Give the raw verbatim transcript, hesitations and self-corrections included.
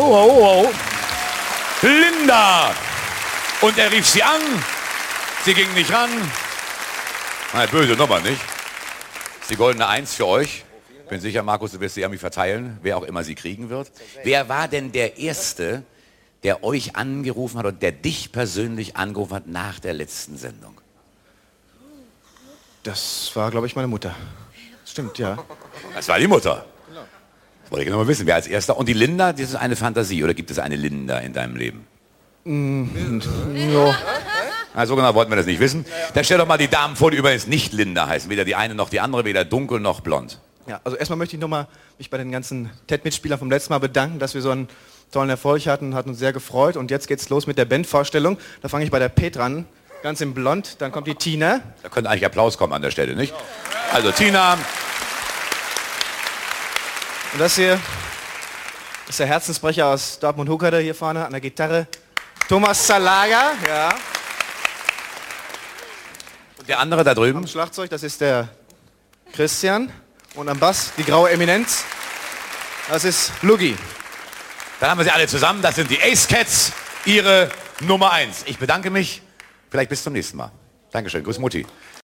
oh, oh, oh. Linda! Und er rief sie an. Sie ging nicht ran. Na, böse Nummer, nicht? Das ist die goldene Eins für euch. Ich bin sicher, Markus, du wirst sie irgendwie verteilen, wer auch immer sie kriegen wird. Wer war denn der Erste, der euch angerufen hat und der dich persönlich angerufen hat nach der letzten Sendung? Das war, glaube ich, meine Mutter. Stimmt, ja. Das war die Mutter. Das wollte ich genau mal wissen, wer als Erster. Und die Linda, das ist eine Fantasie, oder gibt es eine Linda in deinem Leben? Mm, ja. Na, so genau wollten wir das nicht wissen. Dann stell doch mal die Damen vor, die übrigens nicht Linda heißen. Weder die eine noch die andere, weder dunkel noch blond. Ja, also erstmal möchte ich nochmal mich bei den ganzen T E D-Mitspielern vom letzten Mal bedanken, dass wir so einen tollen Erfolg hatten, hat uns sehr gefreut. Und jetzt geht's los mit der Bandvorstellung. Da fange ich bei der Petra an, ganz in blond. Dann kommt die Tina. Da könnte eigentlich Applaus kommen an der Stelle, nicht? Also Tina. Und das hier ist der Herzensbrecher aus Dortmund-Huckerde hier vorne an der Gitarre. Thomas Zalaga, ja. Und der andere da drüben? Am Schlagzeug, das ist der Christian. Und am Bass die graue Eminenz. Das ist Lugi. Dann haben wir sie alle zusammen. Das sind die Ace Cats, ihre Nummer eins. Ich bedanke mich. Vielleicht bis zum nächsten Mal. Dankeschön. Grüß Mutti.